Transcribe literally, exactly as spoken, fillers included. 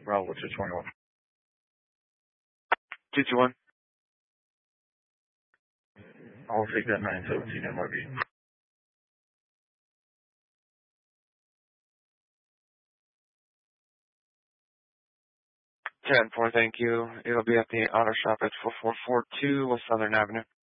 Bravo two twenty-one. two two one. I'll take that nine seventeen M R B. ten four, thank you. It'll be at the auto shop at four four four two West Southern Avenue.